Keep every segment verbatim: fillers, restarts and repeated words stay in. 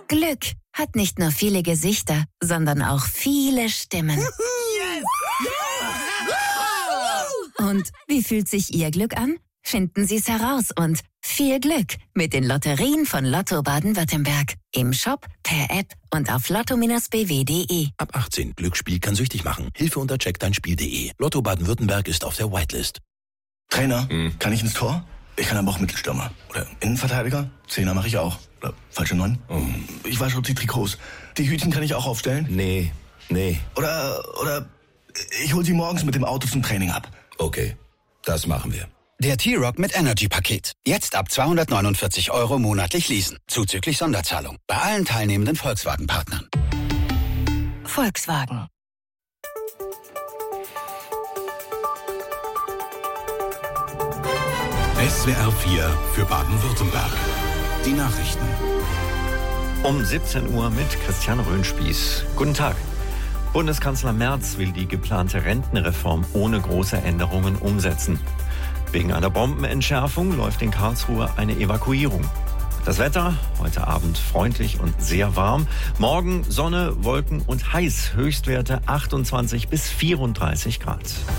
Glück hat nicht nur viele Gesichter, sondern auch viele Stimmen. Yes! Und wie fühlt sich Ihr Glück an? Finden Sie es heraus und viel Glück mit den Lotterien von Lotto Baden-Württemberg. Im Shop, per App und auf lotto Bindestrich b w punkt d e. Ab achtzehn. Glücksspiel kann süchtig machen. Hilfe unter check dein spiel punkt d e. Lotto Baden-Württemberg ist auf der Whitelist. Trainer, Hm. kann ich ins Tor? Ich kann aber auch Mittelstürmer. Oder Innenverteidiger? Zehner mache ich auch. Oder falsche Neun? Oh. Ich wasche die Trikots. Die Hütchen kann ich auch aufstellen? Nee, nee. Oder, oder ich hol sie morgens mit dem Auto zum Training ab. Okay, das machen wir. Der T-Rock mit Energy-Paket. Jetzt ab zweihundertneunundvierzig Euro monatlich leasen. Zuzüglich Sonderzahlung. Bei allen teilnehmenden Volkswagen-Partnern. Volkswagen. S W R vier für Baden-Württemberg. Die Nachrichten. Um siebzehn Uhr mit Christian Röhnspieß. Guten Tag. Bundeskanzler Merz will die geplante Rentenreform ohne große Änderungen umsetzen. Wegen einer Bombenentschärfung läuft in Karlsruhe eine Evakuierung. Das Wetter, heute Abend freundlich und sehr warm. Morgen Sonne, Wolken und heiß. Höchstwerte achtundzwanzig bis vierunddreißig Grad.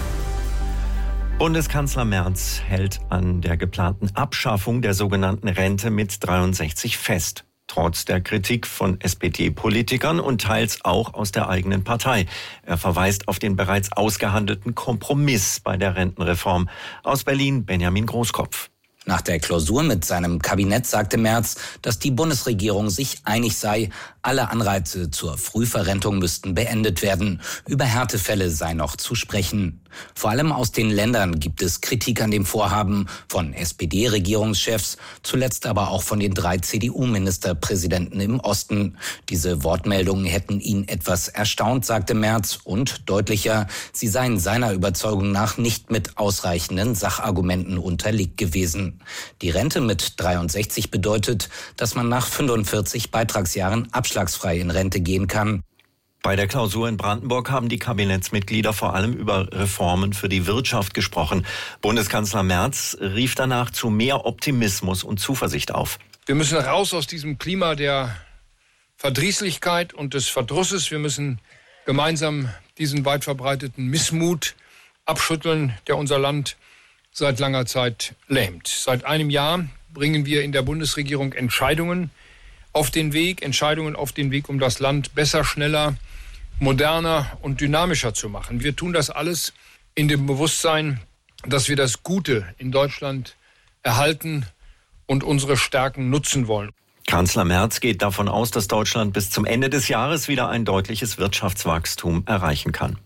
Bundeskanzler Merz hält an der geplanten Abschaffung der sogenannten Rente mit dreiundsechzig fest. Trotz der Kritik von S P D-Politikern und teils auch aus der eigenen Partei. Er verweist auf den bereits ausgehandelten Kompromiss bei der Rentenreform. Aus Berlin Benjamin Großkopf. Nach der Klausur mit seinem Kabinett sagte Merz, dass die Bundesregierung sich einig sei, alle Anreize zur Frühverrentung müssten beendet werden. Über Härtefälle sei noch zu sprechen. Vor allem aus den Ländern gibt es Kritik an dem Vorhaben von S P D-Regierungschefs, zuletzt aber auch von den drei C D U-Ministerpräsidenten im Osten. Diese Wortmeldungen hätten ihn etwas erstaunt, sagte Merz, und deutlicher, sie seien seiner Überzeugung nach nicht mit ausreichenden Sachargumenten unterlegt gewesen. Die Rente mit dreiundsechzig bedeutet, dass man nach fünfundvierzig Beitragsjahren abschlagsfrei in Rente gehen kann. Bei der Klausur in Brandenburg haben die Kabinettsmitglieder vor allem über Reformen für die Wirtschaft gesprochen. Bundeskanzler Merz rief danach zu mehr Optimismus und Zuversicht auf. Wir müssen raus aus diesem Klima der Verdrießlichkeit und des Verdrusses. Wir müssen gemeinsam diesen weit verbreiteten Missmut abschütteln, der unser Land seit langer Zeit lähmt. Seit einem Jahr bringen wir in der Bundesregierung Entscheidungen auf den Weg, Entscheidungen auf den Weg, um das Land besser, schneller, moderner und dynamischer zu machen. Wir tun das alles in dem Bewusstsein, dass wir das Gute in Deutschland erhalten und unsere Stärken nutzen wollen. Kanzler Merz geht davon aus, dass Deutschland bis zum Ende des Jahres wieder ein deutliches Wirtschaftswachstum erreichen kann.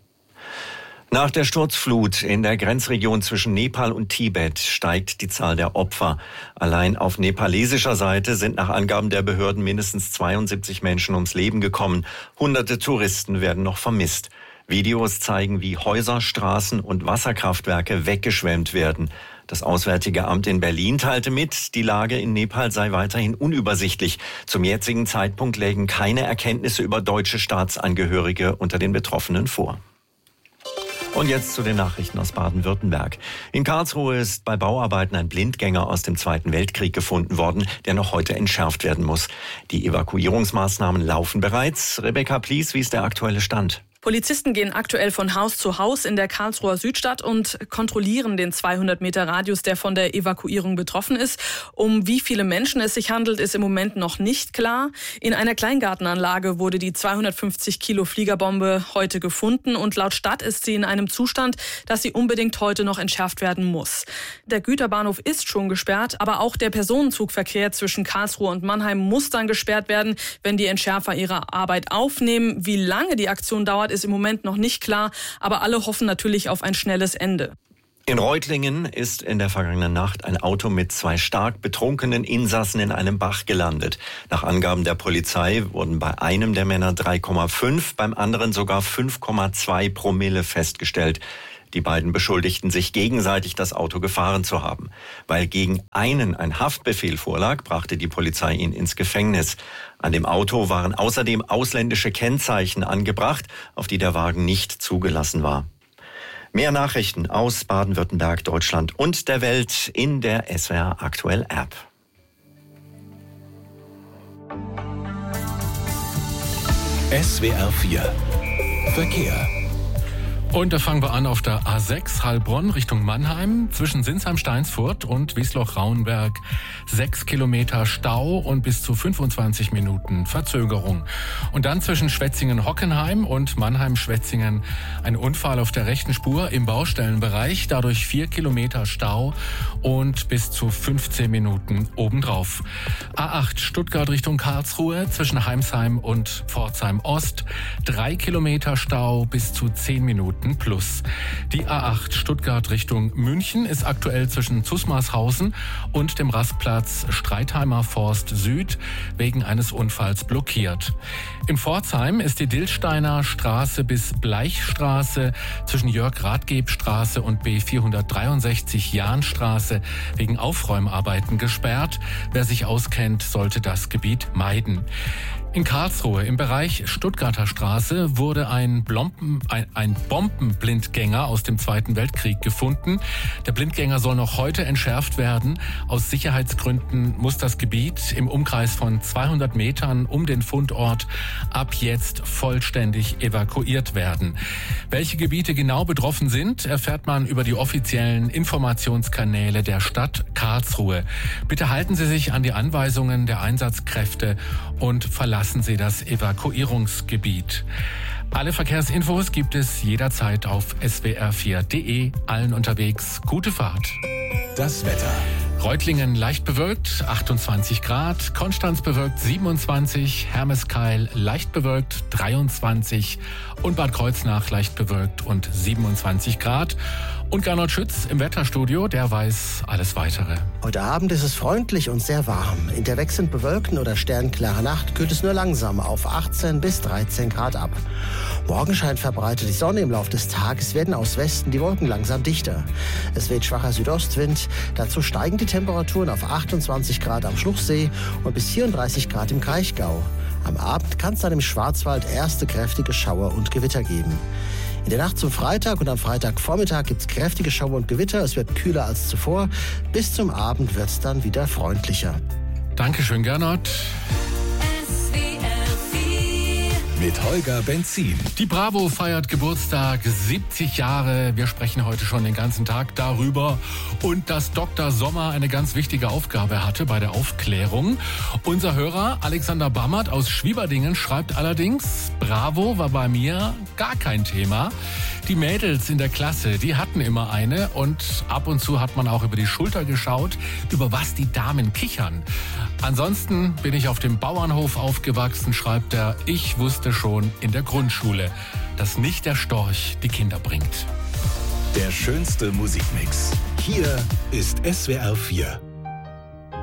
Nach der Sturzflut in der Grenzregion zwischen Nepal und Tibet steigt die Zahl der Opfer. Allein auf nepalesischer Seite sind nach Angaben der Behörden mindestens zweiundsiebzig Menschen ums Leben gekommen. Hunderte Touristen werden noch vermisst. Videos zeigen, wie Häuser, Straßen und Wasserkraftwerke weggeschwemmt werden. Das Auswärtige Amt in Berlin teilte mit, die Lage in Nepal sei weiterhin unübersichtlich. Zum jetzigen Zeitpunkt lägen keine Erkenntnisse über deutsche Staatsangehörige unter den Betroffenen vor. Und jetzt zu den Nachrichten aus Baden-Württemberg. In Karlsruhe ist bei Bauarbeiten ein Blindgänger aus dem Zweiten Weltkrieg gefunden worden, der noch heute entschärft werden muss. Die Evakuierungsmaßnahmen laufen bereits. Rebecca Plies, wie ist der aktuelle Stand? Polizisten gehen aktuell von Haus zu Haus in der Karlsruher Südstadt und kontrollieren den zweihundert Meter Radius, der von der Evakuierung betroffen ist. Um wie viele Menschen es sich handelt, ist im Moment noch nicht klar. In einer Kleingartenanlage wurde die zweihundertfünfzig Kilo Fliegerbombe heute gefunden und laut Stadt ist sie in einem Zustand, dass sie unbedingt heute noch entschärft werden muss. Der Güterbahnhof ist schon gesperrt, aber auch der Personenzugverkehr zwischen Karlsruhe und Mannheim muss dann gesperrt werden, wenn die Entschärfer ihre Arbeit aufnehmen. Wie lange die Aktion dauert, ist im Moment noch nicht klar, aber alle hoffen natürlich auf ein schnelles Ende. In Reutlingen ist in der vergangenen Nacht ein Auto mit zwei stark betrunkenen Insassen in einem Bach gelandet. Nach Angaben der Polizei wurden bei einem der Männer drei Komma fünf, beim anderen sogar fünf Komma zwei Promille festgestellt. Die beiden beschuldigten sich gegenseitig, das Auto gefahren zu haben. Weil gegen einen ein Haftbefehl vorlag, brachte die Polizei ihn ins Gefängnis. An dem Auto waren außerdem ausländische Kennzeichen angebracht, auf die der Wagen nicht zugelassen war. Mehr Nachrichten aus Baden-Württemberg, Deutschland und der Welt in der S W R Aktuell App. S W R vier Verkehr. Und da fangen wir an auf der A sechs Heilbronn Richtung Mannheim zwischen Sinsheim-Steinsfurt und Wiesloch-Rauenberg. Sechs Kilometer Stau und bis zu fünfundzwanzig Minuten Verzögerung. Und dann zwischen Schwetzingen-Hockenheim und Mannheim-Schwetzingen ein Unfall auf der rechten Spur im Baustellenbereich. Dadurch vier Kilometer Stau und bis zu fünfzehn Minuten obendrauf. A acht Stuttgart Richtung Karlsruhe zwischen Heimsheim und Pforzheim Ost. Drei Kilometer Stau bis zu zehn Minuten plus. Die A acht Stuttgart Richtung München ist aktuell zwischen Zusmarshausen und dem Rastplatz Streitheimer Forst Süd wegen eines Unfalls blockiert. In Pforzheim ist die Dillsteiner Straße bis Bleichstraße zwischen Jörg-Rathgeb-Straße und B vierhundertdreiundsechzig Jahnstraße wegen Aufräumarbeiten gesperrt. Wer sich auskennt, sollte das Gebiet meiden. In Karlsruhe im Bereich Stuttgarter Straße wurde ein, Blompen, ein, ein Bombenblindgänger aus dem Zweiten Weltkrieg gefunden. Der Blindgänger soll noch heute entschärft werden. Aus Sicherheitsgründen muss das Gebiet im Umkreis von zweihundert Metern um den Fundort ab jetzt vollständig evakuiert werden. Welche Gebiete genau betroffen sind, erfährt man über die offiziellen Informationskanäle der Stadt Karlsruhe. Bitte halten Sie sich an die Anweisungen der Einsatzkräfte und verlassen Lassen Sie das Evakuierungsgebiet. Alle Verkehrsinfos gibt es jederzeit auf S W R vier Punkt de. Allen unterwegs gute Fahrt. Das Wetter. Reutlingen leicht bewölkt, achtundzwanzig Grad. Konstanz bewölkt, siebenundzwanzig. Hermeskeil leicht bewölkt, dreiundzwanzig. Und Bad Kreuznach leicht bewölkt und siebenundzwanzig Grad. Und Gernot Schütz im Wetterstudio, der weiß alles Weitere. Heute Abend ist es freundlich und sehr warm. In der wechselnd bewölkten oder sternklaren Nacht kühlt es nur langsam auf achtzehn bis dreizehn Grad ab. Morgen scheint verbreitet die Sonne. Im Laufe des Tages werden aus Westen die Wolken langsam dichter. Es weht schwacher Südostwind. Dazu steigen die Temperaturen auf achtundzwanzig Grad am Schluchsee und bis vierunddreißig Grad im Kraichgau. Am Abend kann es dann im Schwarzwald erste kräftige Schauer und Gewitter geben. In der Nacht zum Freitag und am Freitagvormittag gibt es kräftige Schauer und Gewitter. Es wird kühler als zuvor. Bis zum Abend wird es dann wieder freundlicher. Dankeschön, Gernot. Mit Holger Benzin. Die Bravo feiert Geburtstag, siebzig Jahre. Wir sprechen heute schon den ganzen Tag darüber. Und dass Doktor Sommer eine ganz wichtige Aufgabe hatte bei der Aufklärung. Unser Hörer Alexander Bammert aus Schwieberdingen schreibt allerdings, Bravo war bei mir gar kein Thema. Die Mädels in der Klasse, die hatten immer eine und ab und zu hat man auch über die Schulter geschaut, über was die Damen kichern. Ansonsten bin ich auf dem Bauernhof aufgewachsen, schreibt er. Ich wusste schon in der Grundschule, dass nicht der Storch die Kinder bringt. Der schönste Musikmix. Hier ist S W R vier.